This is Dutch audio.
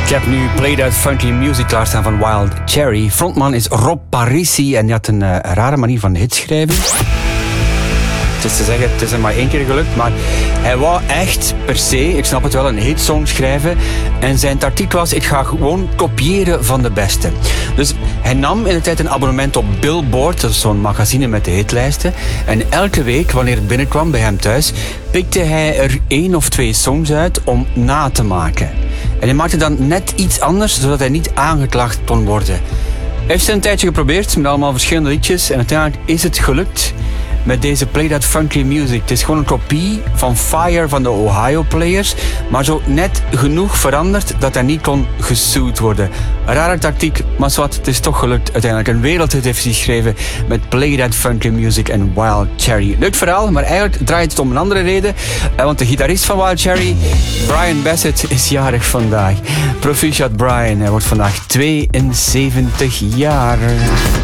Ik heb nu Play That Funky Music klaarstaan van Wild Cherry. Frontman is Rob Parisi en die had een rare manier van hits schrijven. Het is te zeggen, het is hem maar 1 keer gelukt, maar hij wou echt per se, ik snap het wel, een hitsong schrijven. En zijn tactiek was, ik ga gewoon kopiëren van de beste. Dus hij nam in de tijd een abonnement op Billboard, dat is zo'n magazine met de hitlijsten. En elke week, wanneer het binnenkwam bij hem thuis, pikte hij er 1 of 2 songs uit om na te maken. En hij maakte dan net iets anders, zodat hij niet aangeklaagd kon worden. Hij heeft het een tijdje geprobeerd, met allemaal verschillende liedjes. En uiteindelijk is het gelukt met deze Play That Funky Music. Het is gewoon een kopie van Fire van de Ohio Players, maar zo net genoeg veranderd dat hij niet kon gesued worden. Een rare tactiek, maar zwart, het is toch gelukt uiteindelijk. Een wereldhit heeft hij geschreven met Play That Funky Music en Wild Cherry. Leuk verhaal, maar eigenlijk draait het om een andere reden. Want de gitarist van Wild Cherry, Brian Bassett, is jarig vandaag. Proficiat Brian, hij wordt vandaag 72 jaar.